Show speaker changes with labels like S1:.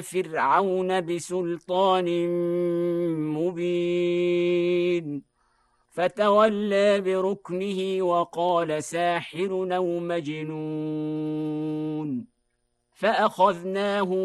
S1: فرعون بسلطان مبين فتولى بركنه وقال ساحر أو مجنون فأخذناه